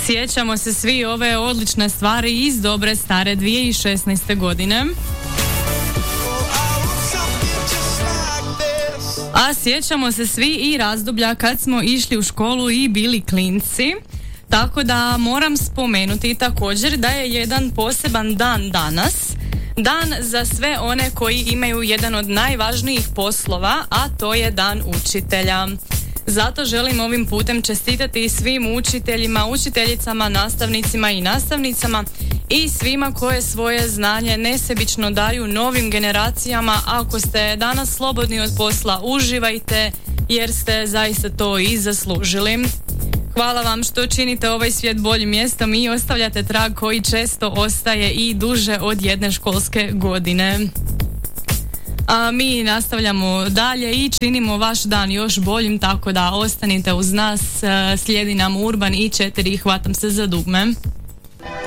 Sjećamo se svi ove odlične stvari iz dobre stare 2016. godine. A sjećamo se svi i razdoblja kad smo išli u školu i bili klinci. Tako da moram spomenuti također da je jedan poseban dan danas. Dan za sve one koji imaju jedan od najvažnijih poslova, a to je dan učitelja. Zato želim ovim putem čestitati svim učiteljima, učiteljicama, nastavnicima i nastavnicama i svima koje svoje znanje nesebično daju novim generacijama. Ako ste danas slobodni od posla, uživajte jer ste zaista to i zaslužili. Hvala vam što činite ovaj svijet boljim mjestom i ostavljate trag koji često ostaje i duže od jedne školske godine. A mi nastavljamo dalje i činimo vaš dan još boljim, tako da ostanite uz nas. Slijedi nam Urban i 4 hvatam se za dugme.